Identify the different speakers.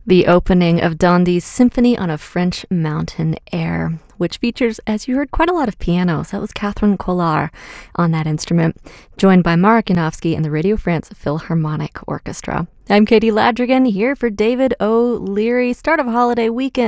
Speaker 1: The opening of Dondi's Symphony on a French Mountain Air, which features, as you heard, quite a lot of pianos. That was Catherine Collard on that instrument, joined by Mark Yanofsky and the Radio France Philharmonic Orchestra. I'm Katie Ladrigan, here for David O'Leary. Start of holiday weekend.